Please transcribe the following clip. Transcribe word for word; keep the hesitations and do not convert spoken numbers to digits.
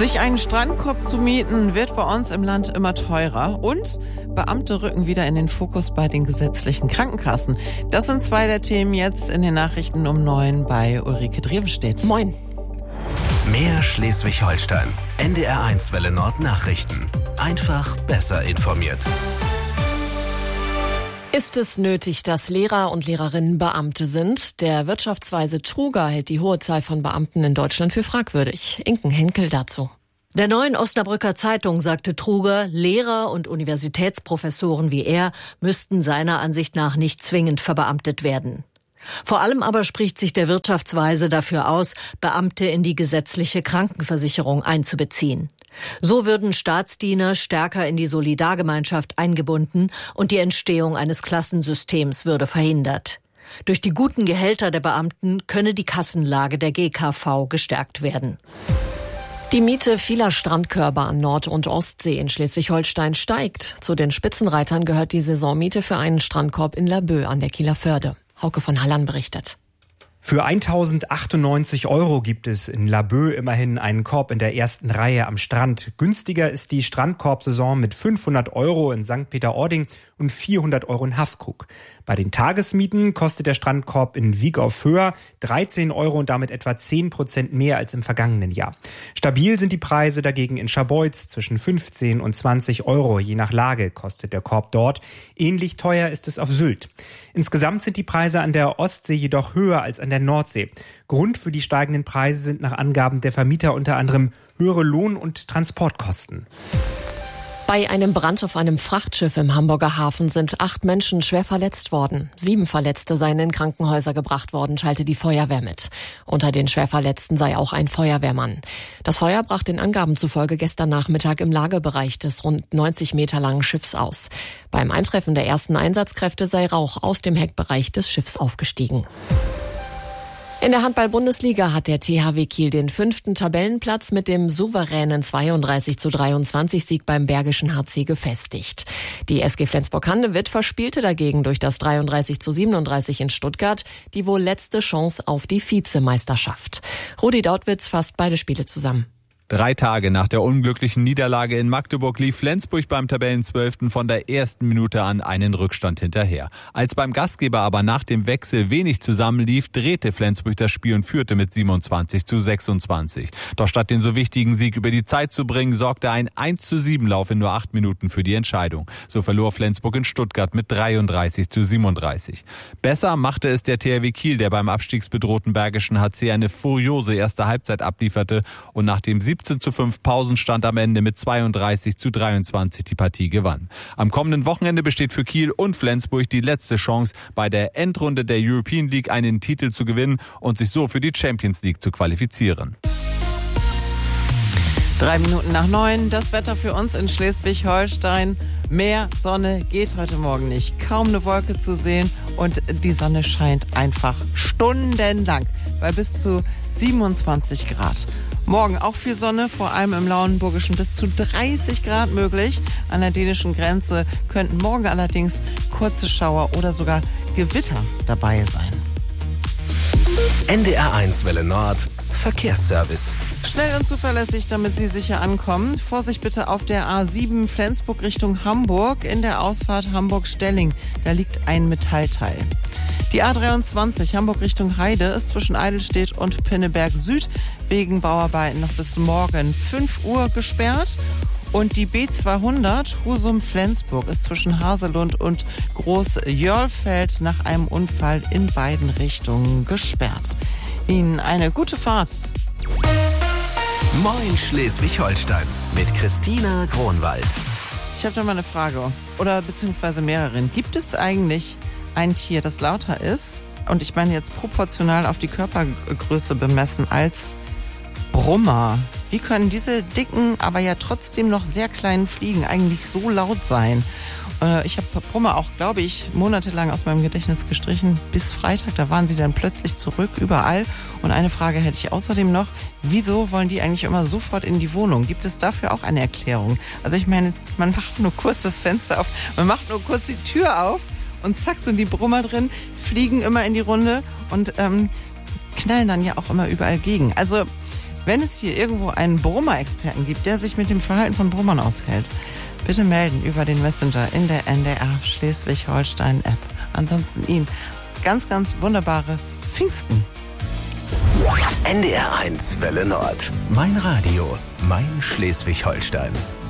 Sich einen Strandkorb zu mieten, wird bei uns im Land immer teurer. Und Beamte rücken wieder in den Fokus bei den gesetzlichen Krankenkassen. Das sind zwei der Themen jetzt in den Nachrichten um neun bei Ulrike Drevenstedt. Moin. Mehr Schleswig-Holstein. N D R eins Welle Nord Nachrichten. Einfach besser informiert. Ist es nötig, dass Lehrer und Lehrerinnen Beamte sind? Der Wirtschaftsweise Truger hält die hohe Zahl von Beamten in Deutschland für fragwürdig. Inken Henkel dazu. Der Neuen Osnabrücker Zeitung sagte Truger, Lehrer und Universitätsprofessoren wie er müssten seiner Ansicht nach nicht zwingend verbeamtet werden. Vor allem aber spricht sich der Wirtschaftsweise dafür aus, Beamte in die gesetzliche Krankenversicherung einzubeziehen. So würden Staatsdiener stärker in die Solidargemeinschaft eingebunden und die Entstehung eines Klassensystems würde verhindert. Durch die guten Gehälter der Beamten könne die Kassenlage der G K V gestärkt werden. Die Miete vieler Strandkörbe an Nord- und Ostsee in Schleswig-Holstein steigt. Zu den Spitzenreitern gehört die Saisonmiete für einen Strandkorb in Laboe an der Kieler Förde. Hauke von Halland berichtet. Für eintausendachtundneunzig Euro gibt es in Laboe immerhin einen Korb in der ersten Reihe am Strand. Günstiger ist die Strandkorbsaison mit fünfhundert Euro in Sankt Peter-Ording und vierhundert Euro in Haffkrug. Bei den Tagesmieten kostet der Strandkorb in Wieg auf Höher dreizehn Euro und damit etwa zehn Prozent mehr als im vergangenen Jahr. Stabil sind die Preise dagegen in Scharbeutz zwischen fünfzehn und zwanzig Euro. Je nach Lage kostet der Korb dort. Ähnlich teuer ist es auf Sylt. Insgesamt sind die Preise an der Ostsee jedoch höher als an der Nordsee. Grund für die steigenden Preise sind nach Angaben der Vermieter unter anderem höhere Lohn- und Transportkosten. Bei einem Brand auf einem Frachtschiff im Hamburger Hafen sind acht Menschen schwer verletzt worden. Sieben Verletzte seien in Krankenhäuser gebracht worden, teilte die Feuerwehr mit. Unter den Schwerverletzten sei auch ein Feuerwehrmann. Das Feuer brach den Angaben zufolge gestern Nachmittag im Lagebereich des rund neunzig Meter langen Schiffs aus. Beim Eintreffen der ersten Einsatzkräfte sei Rauch aus dem Heckbereich des Schiffs aufgestiegen. In der Handball-Bundesliga hat der T H W Kiel den fünften Tabellenplatz mit dem souveränen zweiunddreißig zu dreiundzwanzig Sieg beim Bergischen H C gefestigt. Die S G Flensburg-Handewitt verspielte dagegen durch das dreiunddreißig zu siebenunddreißig in Stuttgart die wohl letzte Chance auf die Vizemeisterschaft. Rudi Dautwitz fasst beide Spiele zusammen. Drei Tage nach der unglücklichen Niederlage in Magdeburg lief Flensburg beim Tabellenzwölften von der ersten Minute an einen Rückstand hinterher. Als beim Gastgeber aber nach dem Wechsel wenig zusammenlief, drehte Flensburg das Spiel und führte mit siebenundzwanzig zu sechsundzwanzig. Doch statt den so wichtigen Sieg über die Zeit zu bringen, sorgte ein eins zu sieben Lauf in nur acht Minuten für die Entscheidung. So verlor Flensburg in Stuttgart mit dreiunddreißig zu siebenunddreißig. Besser machte es der T H W Kiel, der beim abstiegsbedrohten Bergischen H C eine furiose erste Halbzeit ablieferte und nach dem siebzehn zu fünf Pausenstand am Ende mit zweiunddreißig zu dreiundzwanzig die Partie gewann. Am kommenden Wochenende besteht für Kiel und Flensburg die letzte Chance, bei der Endrunde der European League einen Titel zu gewinnen und sich so für die Champions League zu qualifizieren. Drei Minuten nach neun, das Wetter für uns in Schleswig-Holstein. Mehr Sonne geht heute Morgen nicht. Kaum eine Wolke zu sehen und die Sonne scheint einfach stundenlang bei bis zu siebenundzwanzig Grad. Morgen auch viel Sonne, vor allem im Lauenburgischen bis zu dreißig Grad möglich. An der dänischen Grenze könnten morgen allerdings kurze Schauer oder sogar Gewitter dabei sein. N D R eins Welle Nord Verkehrsservice. Schnell und zuverlässig, damit Sie sicher ankommen. Vorsicht bitte auf der A sieben Flensburg Richtung Hamburg in der Ausfahrt Hamburg-Stelling. Da liegt ein Metallteil. Die A dreiundzwanzig Hamburg Richtung Heide ist zwischen Eidelstedt und Pinneberg Süd wegen Bauarbeiten noch bis morgen fünf Uhr gesperrt. Und die B zweihundert Husum-Flensburg ist zwischen Haselund und Groß-Jörlfeld nach einem Unfall in beiden Richtungen gesperrt. Ihnen eine gute Fahrt. Moin Schleswig-Holstein mit Christina Kronwald. Ich habe da mal eine Frage oder beziehungsweise mehreren. Gibt es eigentlich ein Tier, das lauter ist, und ich meine jetzt proportional auf die Körpergröße bemessen, als Brummer? Wie können diese dicken, aber ja trotzdem noch sehr kleinen Fliegen eigentlich so laut sein? Äh, ich habe Brummer auch, glaube ich, monatelang aus meinem Gedächtnis gestrichen. Bis Freitag, da waren sie dann plötzlich zurück, überall. Und eine Frage hätte ich außerdem noch. Wieso wollen die eigentlich immer sofort in die Wohnung? Gibt es dafür auch eine Erklärung? Also ich meine, man macht nur kurz das Fenster auf, man macht nur kurz die Tür auf und zack sind die Brummer drin, fliegen immer in die Runde und ähm, knallen dann ja auch immer überall gegen. Also Wenn es hier irgendwo einen Brummer-Experten gibt, der sich mit dem Verhalten von Brummern auskennt, bitte melden über den Messenger in der N D R Schleswig-Holstein-App. Ansonsten Ihnen ganz, ganz wunderbare Pfingsten. N D R eins Welle Nord. Mein Radio, mein Schleswig-Holstein.